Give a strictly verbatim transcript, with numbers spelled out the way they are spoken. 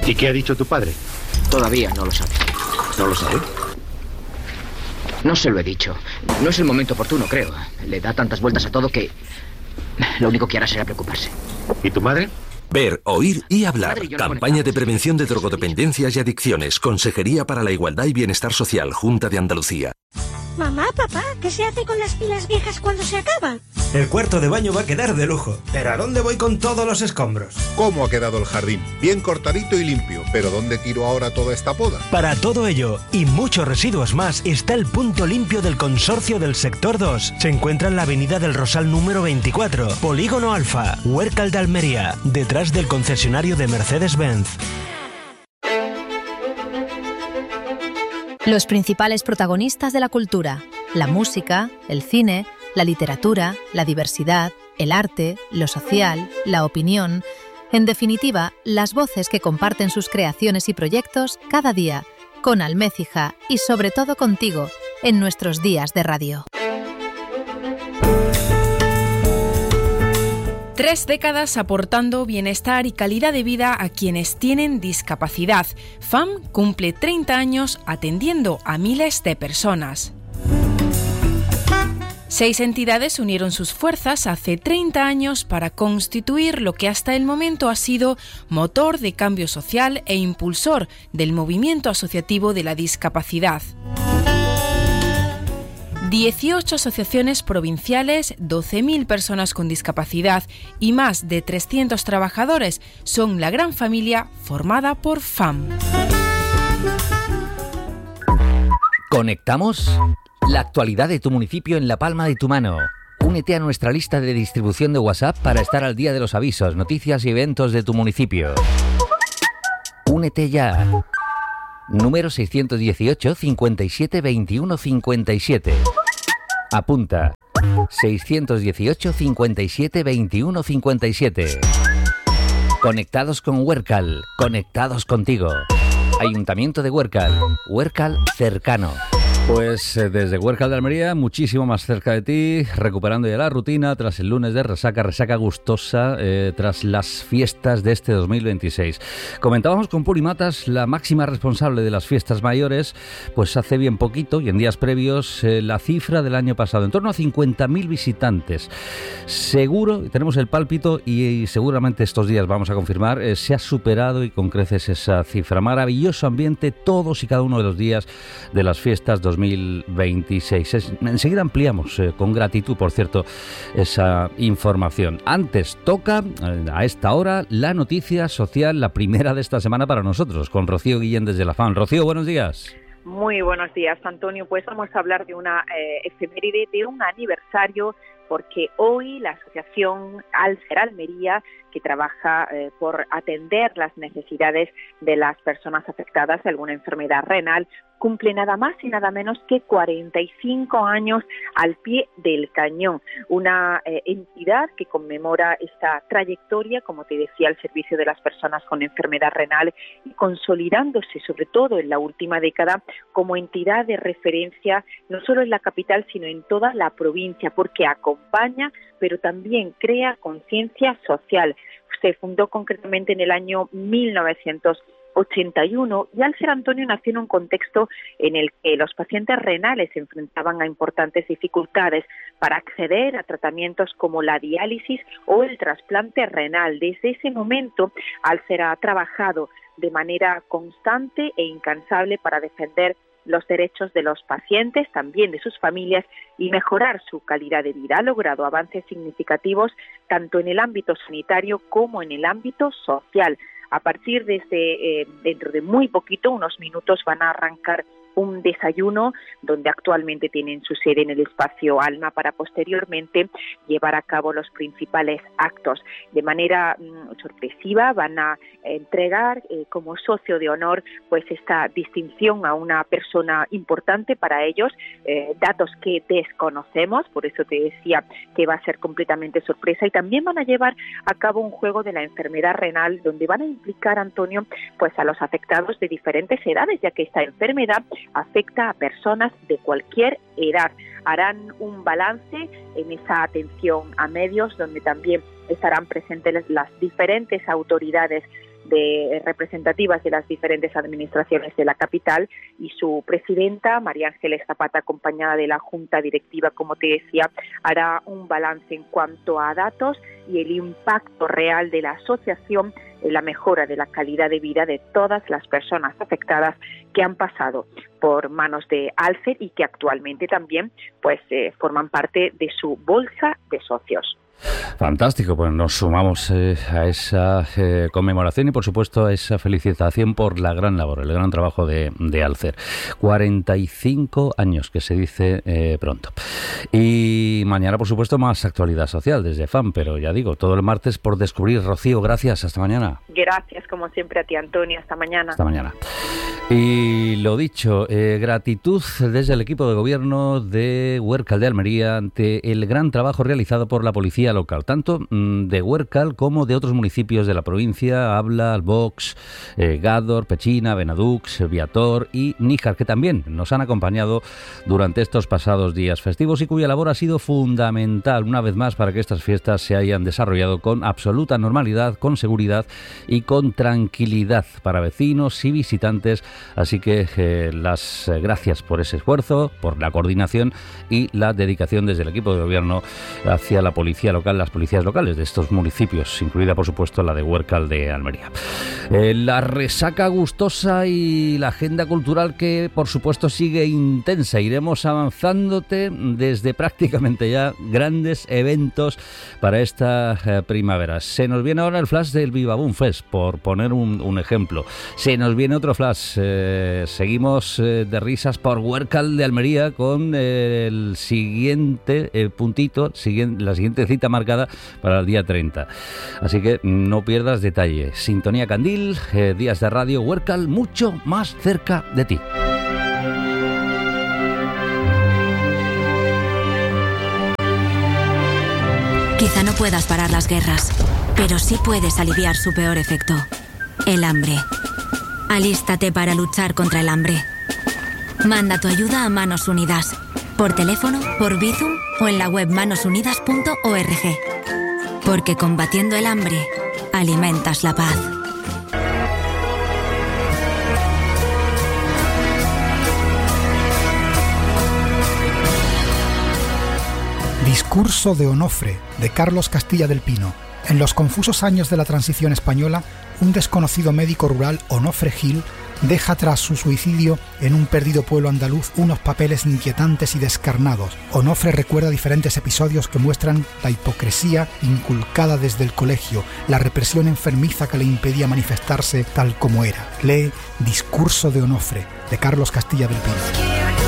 ¿Y qué ha dicho tu padre? Todavía no lo sabe. ¿No lo sabe? No se lo he dicho. No es el momento oportuno, creo. Le da tantas vueltas a todo que lo único que hará será preocuparse. ¿Y tu madre? Ver, oír y hablar. Madre, yo no Campaña conectaba. de prevención de drogodependencias y adicciones. Consejería para la Igualdad y Bienestar Social. Junta de Andalucía. Mamá, papá, ¿qué se hace con las pilas viejas cuando se acaban? El cuarto de baño va a quedar de lujo. ¿Pero a dónde voy con todos los escombros? ¿Cómo ha quedado el jardín? Bien cortadito y limpio. ¿Pero dónde tiro ahora toda esta poda? Para todo ello y muchos residuos más está el punto limpio del Consorcio del Sector dos. Se encuentra en la avenida del Rosal número veinticuatro, Polígono Alfa, Huércal de Almería, detrás del concesionario de Mercedes-Benz. Los principales protagonistas de la cultura, la música, el cine, la literatura, la diversidad, el arte, lo social, la opinión, en definitiva, las voces que comparten sus creaciones y proyectos cada día, con Almécija y sobre todo contigo, en nuestros días de radio. Tres décadas aportando bienestar y calidad de vida a quienes tienen discapacidad. F A M cumple treinta años atendiendo a miles de personas. Seis entidades unieron sus fuerzas hace treinta años para constituir lo que hasta el momento ha sido motor de cambio social e impulsor del movimiento asociativo de la discapacidad. dieciocho asociaciones provinciales, doce mil personas con discapacidad y más de trescientos trabajadores son la gran familia formada por F A M. ¿Conectamos? La actualidad de tu municipio en la palma de tu mano. Únete a nuestra lista de distribución de WhatsApp para estar al día de los avisos, noticias y eventos de tu municipio. Únete ya. Número seiscientos dieciocho, cincuenta y siete, veintiuno, cincuenta y siete. Apunta. seiscientos dieciocho, cincuenta y siete, veintiuno, cincuenta y siete. Conectados con Huércal. Conectados contigo. Ayuntamiento de Huércal. Huércal cercano. Pues eh, desde Huércal de Almería, muchísimo más cerca de ti, recuperando ya la rutina tras el lunes de resaca, resaca gustosa, eh, tras las fiestas de este dos mil veintiséis. Comentábamos con Puri Matas, la máxima responsable de las fiestas mayores, pues hace bien poquito y en días previos eh, la cifra del año pasado, en torno a cincuenta mil visitantes. Seguro, tenemos el pálpito y, y seguramente estos días vamos a confirmar, eh, se ha superado y con creces esa cifra. Maravilloso ambiente todos y cada uno de los días de las fiestas dos mil veintiséis. Es, enseguida ampliamos, eh, con gratitud, por cierto, esa información. Antes toca, eh, a esta hora, la noticia social, la primera de esta semana para nosotros, con Rocío Guillén desde la F A M. Rocío, buenos días. Muy buenos días, Antonio. Pues vamos a hablar de una eh, efeméride, de un aniversario, porque hoy la Asociación Alcer Almería, que trabaja eh, por atender las necesidades de las personas afectadas de alguna enfermedad renal, cumple nada más y nada menos que cuarenta y cinco años al pie del cañón. Una eh, entidad que conmemora esta trayectoria, como te decía, al servicio de las personas con enfermedad renal y consolidándose, sobre todo en la última década, como entidad de referencia no solo en la capital, sino en toda la provincia, porque acompaña, pero también crea conciencia social. Se fundó concretamente en el año mil novecientos ochenta y uno y Alcer Antonio nació en un contexto en el que los pacientes renales se enfrentaban a importantes dificultades para acceder a tratamientos como la diálisis o el trasplante renal. Desde ese momento, Alcer ha trabajado de manera constante e incansable para defender los derechos de los pacientes, también de sus familias, y mejorar su calidad de vida. Ha logrado avances significativos tanto en el ámbito sanitario como en el ámbito social. A partir de este, eh, dentro de muy poquito, unos minutos, van a arrancar un desayuno donde actualmente tienen su sede en el espacio Alma para posteriormente llevar a cabo los principales actos. De manera mmm, sorpresiva van a entregar eh, como socio de honor pues esta distinción a una persona importante para ellos, eh, datos que desconocemos, por eso te decía que va a ser completamente sorpresa, y también van a llevar a cabo un juego de la enfermedad renal donde van a implicar, Antonio, pues a los afectados de diferentes edades, ya que esta enfermedad afecta a personas de cualquier edad. Harán un balance en esa atención a medios donde también estarán presentes las diferentes autoridades de representativas de las diferentes administraciones de la capital, y su presidenta, María Ángeles Zapata, acompañada de la Junta Directiva, como te decía, hará un balance en cuanto a datos y el impacto real de la asociación en la mejora de la calidad de vida de todas las personas afectadas que han pasado por manos de Alcer y que actualmente también pues eh, forman parte de su bolsa de socios. Fantástico, pues nos sumamos eh, a esa eh, conmemoración y por supuesto a esa felicitación por la gran labor, el gran trabajo de, de Alcer. cuarenta y cinco años, que se dice eh, pronto. Y mañana, por supuesto, más actualidad social desde F A M, pero ya digo, todo el martes por descubrir. Rocío, gracias, hasta mañana. Gracias, como siempre, a ti, Antonio, hasta mañana. Hasta mañana. Y lo dicho, eh, gratitud desde el equipo de gobierno de Huércal de Almería ante el gran trabajo realizado por la policía local, tanto mmm, de Huércal como de otros municipios de la provincia, Abla, Albox, eh, Gádor, Pechina, Benadux, Viator y Níjar, que también nos han acompañado durante estos pasados días festivos y cuya labor ha sido fundamental, una vez más, para que estas fiestas se hayan desarrollado con absoluta normalidad, con seguridad y con tranquilidad para vecinos y visitantes. Así que eh, las eh, gracias por ese esfuerzo, por la coordinación y la dedicación desde el equipo de gobierno hacia la policía local, las policías locales de estos municipios, incluida por supuesto la de Huércal de Almería. Eh, la resaca gustosa y la agenda cultural que por supuesto sigue intensa. Iremos avanzándote desde prácticamente ya grandes eventos para esta eh, primavera. Se nos viene ahora el flash del Viva Boom Fest, por poner un, un ejemplo. Se nos viene otro flash. Eh, seguimos eh, de risas por Huércal de Almería con eh, el siguiente eh, puntito, siguiente, la siguiente cita marcada para el día treinta. Así que no pierdas detalle. Sintonía Candil, eh, días de radio, Huércal, mucho más cerca de ti. Quizá no puedas parar las guerras, pero sí puedes aliviar su peor efecto, el hambre. Alístate para luchar contra el hambre. Manda tu ayuda a Manos Unidas, por teléfono, por Bizum o en la web manos unidas punto org. Porque combatiendo el hambre, alimentas la paz. Discurso de Onofre, de Carlos Castilla del Pino. En los confusos años de la transición española, un desconocido médico rural, Onofre Gil, deja tras su suicidio en un perdido pueblo andaluz unos papeles inquietantes y descarnados. Onofre recuerda diferentes episodios que muestran la hipocresía inculcada desde el colegio, la represión enfermiza que le impedía manifestarse tal como era. Lee Discurso de Onofre, de Carlos Castilla del Pino.